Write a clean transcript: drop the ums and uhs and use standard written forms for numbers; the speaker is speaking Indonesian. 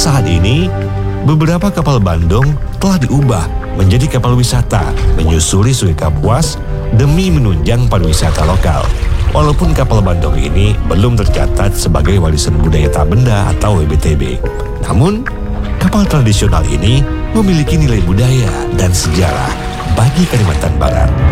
Saat ini, beberapa kapal Bandung telah diubah menjadi kapal wisata menyusuri Sungai Kapuas demi menunjang pariwisata lokal. Walaupun kapal Bandung ini belum tercatat sebagai warisan budaya tak benda atau WBTB. Namun, kapal tradisional ini memiliki nilai budaya dan sejarah bagi Kalimantan Barat.